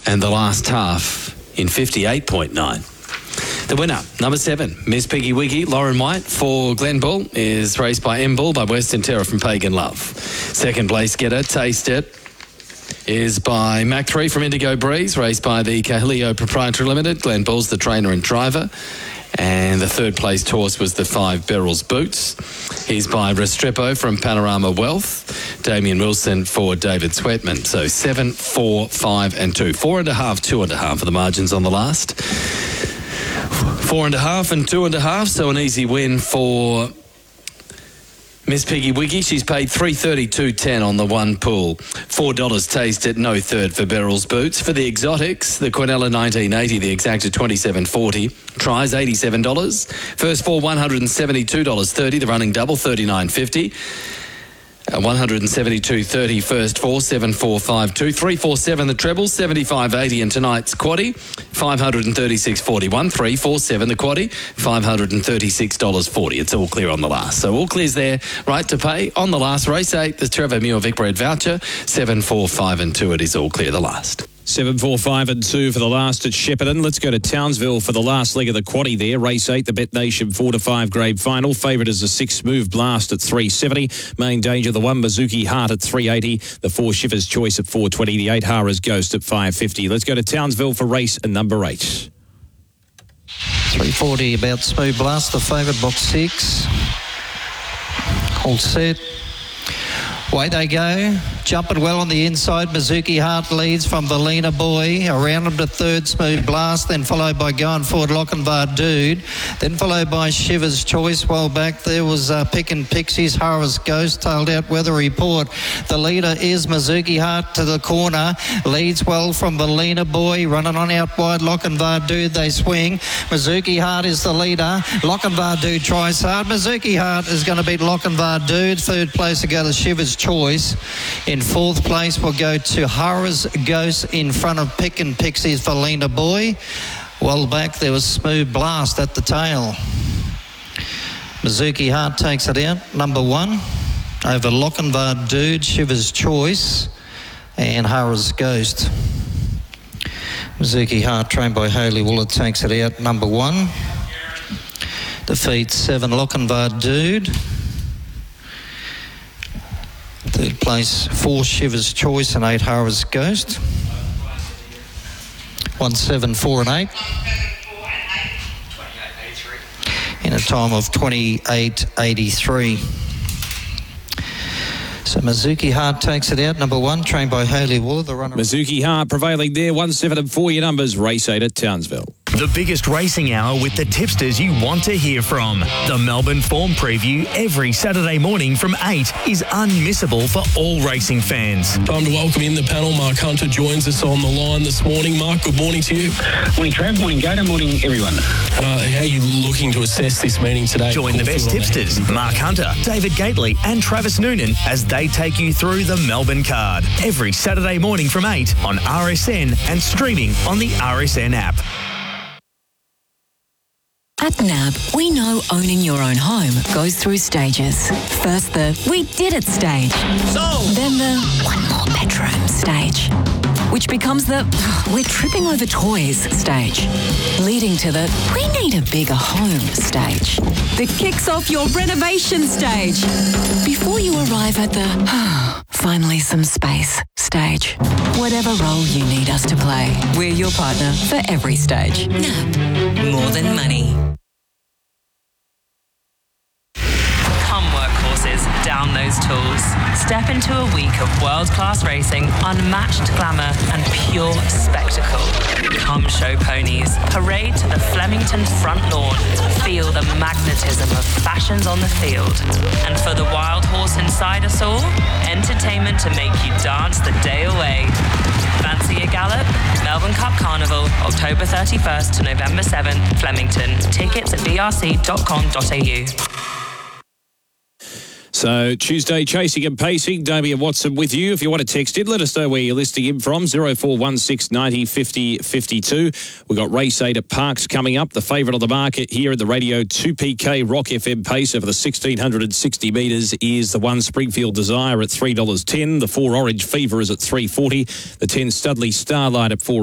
and the last half in 58.9. The winner, number 7, Miss Piggy Wiggy, Lauren White for Glen Bull, is raced by M Bull by Western Terror from Pagan Love. Second place getter, Taste It, is by Mac 3 from Indigo Breeze, raced by the Cahilio Proprietary Limited. Glen Bull's the trainer and driver. And the third place horse was the 5 Beryl's Boots. He's by Restrepo from Panorama Wealth. Damien Wilson for David Sweatman. So 7, 4, 5 and 2. 4.5, 2.5 for the margins on the last. 4.5 and 2.5, so an easy win for Miss Piggy Wiggy. She's paid $332.10 on the one pool. $4 Taste It, no third for Beryl's Boots. For the exotics, the Quinella 1980, the exacta $27.40. Tries $87. First four $172.30. The running double $39.50. $172.30 first four, 7-4-5-2, 3-4-7 the treble, 75.80, and tonight's quaddie, $536.41, 3-4-7 the quaddie, $536.40. It's all clear on the last. So all clear's there, right to pay on the last. Race 8, the Trevor Muir Vic Bread voucher, 7, 4, 5 and 2. It is all clear the last. 7, 4, 5 and 2 for the last at Shepparton. Let's go to Townsville for the last leg of the quaddie there. Race 8, the Bet Nation 4 to 5 grade final. Favourite is the 6 Smooth Blast at $370. Main Danger, the 1 Mizuki Heart at $380. The 4 Shivers Choice at $420. The 8 Hara's Ghost at $550. Let's go to Townsville for race number 8. $340 about Smooth Blast, the favourite, box 6. All set. Away they go. Jumping well on the inside. Mizuki Heart leads from Valina Boy. Around him to third, Smooth Blast. Then followed by Going Forward, Lochinvar Dude. Then followed by Shivers Choice. Well back there was Pickin' Pixies. Hara's Ghost tailed out Weather Report. The leader is Mizuki Heart to the corner. Leads well from Valina Boy. Running on out wide, Lochinvar Dude. They swing. Mizuki Heart is the leader. Lochinvar Dude tries hard. Mizuki Heart is going to beat Lochinvar Dude. Third place to go to Shivers Choice. In fourth place will go to Hara's Ghost in front of Pickin' Pixies Valina Boy. Well back there was Smooth Blast at the tail. Mizuki Heart takes it out, number 1. Over Lochinvar Dude, Shivers Choice and Hara's Ghost. Mizuki Heart, trained by Haley Woollett, takes it out, number 1. Defeats 7 Lochinvar Dude. Third place, 4 Shivers Choice and 8 Hara's Ghost. 1, 7, 4 and 8. In a time of 28.83. So Mizuki Heart takes it out, number 1, trained by Haley Woollett, the runner. Mizuki Heart prevailing there, 1, 7 and 4 your numbers. Race 8 at Townsville. The biggest racing hour with the tipsters you want to hear from. The Melbourne Form Preview every Saturday morning from 8 is unmissable for all racing fans. Time to welcome in the panel. Mark Hunter joins us on the line this morning. Mark, good morning to you. Morning, Trev. Morning, Gator. Morning, everyone. How are you looking to assess this meeting today? Join the best tipsters, Mark Hunter, David Gately and Travis Noonan as they take you through the Melbourne card every Saturday morning from 8 on RSN and streaming on the RSN app. At NAB, we know owning your own home goes through stages. First the "we did it" stage. Then the "one more bedroom" stage. Which becomes the "we're tripping over toys" stage. Leading to the "we need a bigger home" stage. That kicks off your renovation stage. Before you arrive at the "finally some space" stage. Whatever role you need us to play, we're your partner for every stage. NAB, more than money. Down those tools. Step into a week of world-class racing, unmatched glamour and pure spectacle. Come show ponies. Parade to the Flemington front lawn. Feel the magnetism of fashions on the field. And for the wild horse inside us all, entertainment to make you dance the day away. Fancy a gallop? Melbourne Cup Carnival, October 31st to November 7th, Flemington. Tickets at brc.com.au. So Tuesday, chasing and pacing. Damien Watson with you. If you want to text in, let us know where you're listening in from. 0416 90 50 52. We've got race 8 at Parks coming up. The favourite on the market here at the Radio 2PK Rock FM pace over the 1,660 metres is the 1 Springfield Desire at $3.10. The 4 Orange Fever is at $3.40. The 10 Studley Starlight at $4.